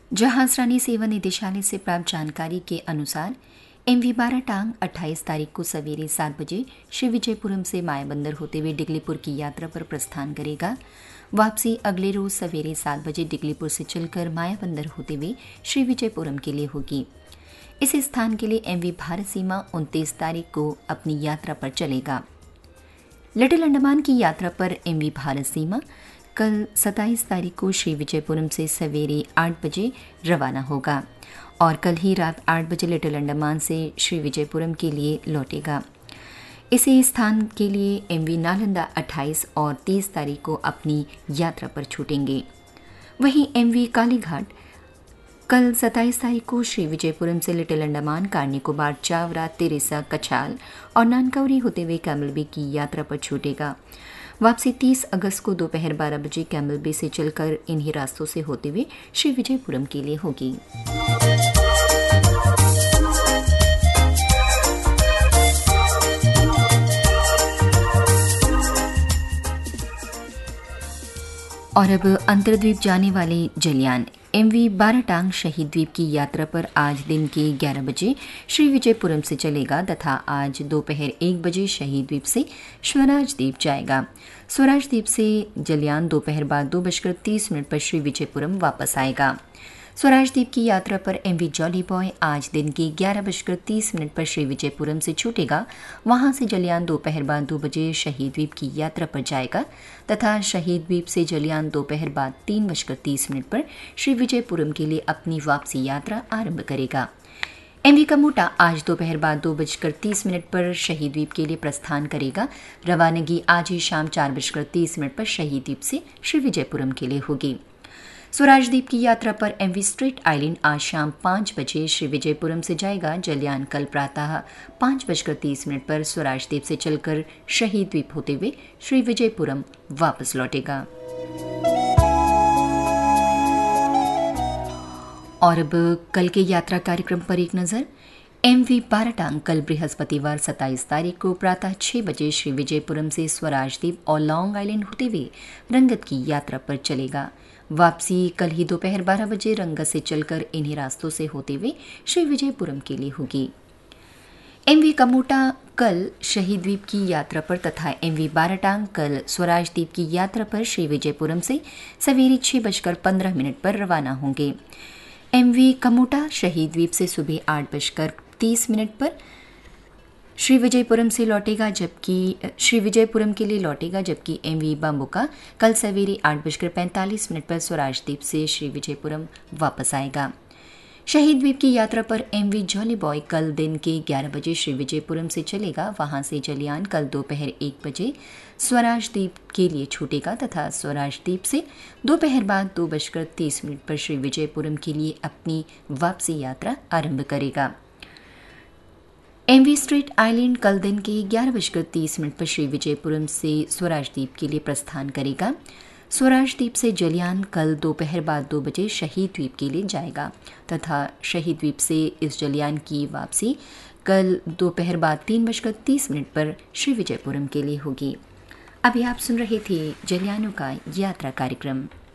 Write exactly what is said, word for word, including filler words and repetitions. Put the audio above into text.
जहाजरानी सेवा निदेशालय से प्राप्त जानकारी के अनुसार एमवी बारह टांग अट्ठाईस तारीख को सवेरे सात बजे श्री विजयपुरम से मायाबंदर होते हुए डिगलीपुर की यात्रा पर प्रस्थान करेगा। वापसी अगले रोज सवेरे सात बजे डिगलीपुर से चलकर मायाबंदर होते हुए श्री विजयपुरम के लिए होगी। इस स्थान के लिए एमवी भारत सीमा उनतीस तारीख को अपनी यात्रा पर चलेगा। लिटिल अंडमान की यात्रा पर एमवी भारत सीमा कल सत्ताईस तारीख को श्री विजयपुरम से सवेरे आठ बजे रवाना होगा और कल ही रात आठ बजे लिटिल अंडमान से श्री विजयपुरम के लिए लौटेगा। इसी स्थान के लिए एमवी नालंदा अट्ठाईस और तीस तारीख को अपनी यात्रा पर छूटेंगे। वहीं एमवी कालीघाट कल सत्ताईस तारीख को श्री विजयपुरम से लिटिल अंडमान, कारनिकोबार, चावरा, तिरेसा, कछाल और नानकौरी होते हुए कैमल बे की यात्रा पर छूटेगा। वापसी तीस अगस्त को दोपहर बारह बजे कैमल बे से चलकर इन्हीं रास्तों से होते हुए श्री विजयपुरम के लिए होगी। और अब अंतर्द्वीप जाने वाले जलयान एमवी बारह टांग शहीद द्वीप की यात्रा पर आज दिन के ग्यारह बजे श्री विजयपुरम से चलेगा तथा आज दोपहर एक बजे शहीद द्वीप से स्वराज द्वीप जाएगा। स्वराज द्वीप से जलयान दोपहर बाद दो बजकर तीस मिनट पर श्री विजयपुरम वापस आएगा। स्वराज द्वीप की यात्रा पर एमवी जॉली बॉय आज दिन के ग्यारह बजकर तीस मिनट पर श्री विजयपुरम से छूटेगा। वहां से जलयान दोपहर बाद दो बजे शहीद द्वीप की यात्रा पर जाएगा तथा शहीद द्वीप से जलयान दोपहर बाद तीन बजकर तीस मिनट पर श्री विजयपुरम के लिए अपनी वापसी यात्रा आरंभ करेगा। एमवी कमोटा आज दोपहर बाद दो बजकर तीस मिनट पर शहीद द्वीप के लिए प्रस्थान करेगा। रवानगी आज ही शाम चार बजकर तीस मिनट पर शहीद द्वीप से श्री विजयपुरम के लिए होगी। स्वराज द्वीप की यात्रा पर एमवी स्ट्रेट आइलैंड आज शाम पाँच बजे श्री विजयपुरम से जाएगा। जलयान कल प्रातः पाँच बजकर तीस मिनट पर स्वराज द्वीप से चलकर शहीद द्वीप होते हुए श्री विजयपुरम वापस लौटेगा। और अब कल के यात्रा कार्यक्रम पर एक नजर। एमवी बारह टांग कल बृहस्पतिवार सत्ताईस तारीख को प्रातः छह बजे श्री विजयपुरम से स्वराज द्वीप और लॉन्ग आइलैंड होते हुए रंगत की यात्रा पर चलेगा। वापसी कल ही दोपहर बारह बजे रंगत से चलकर इन्हीं रास्तों से होते हुए श्री विजयपुरम के लिए होगी। एमवी कमोटा कल शहीद द्वीप की यात्रा पर तथा एमवी बारह टांग कल स्वराज द्वीप की यात्रा पर श्री विजयपुरम से सवेरे छह बजकर पंद्रह मिनट पर रवाना होंगे। एमवी कमोटा शहीद द्वीप से सुबह आठ बजकर तीस मिनट पर श्री विजयपुरम से लौटेगा जबकि श्री विजयपुरम के लिए लौटेगा जबकि एमवी बाम्बुका कल सवेरे आठ बजकर पैंतालीस मिनट पर स्वराज द्वीप से श्री विजयपुरम वापस आएगा। शहीद द्वीप की यात्रा पर एमवी जॉली बॉय कल दिन के ग्यारह बजे श्री विजयपुरम से चलेगा। वहां से जलयान कल दोपहर एक बजे स्वराज द्वीप के लिए छूटेगा तथा स्वराज द्वीप से दोपहर बाद दो बजकर तीस मिनट पर श्री विजयपुरम के लिए अपनी वापसी यात्रा आरंभ करेगा। एमवी स्ट्रेट आइलैंड कल दिन के ग्यारह बजकर तीस मिनट पर श्री विजयपुरम से स्वराज द्वीप के लिए प्रस्थान करेगा। स्वराज द्वीप से जलयान कल दोपहर बाद दो बजे शहीद द्वीप के लिए जाएगा तथा शहीद द्वीप से इस जलयान की वापसी कल दोपहर बाद तीन बजकर तीस मिनट पर श्री विजयपुरम के लिए होगी। अभी आप सुन रहे थे जलयानों का यात्रा कार्यक्रम।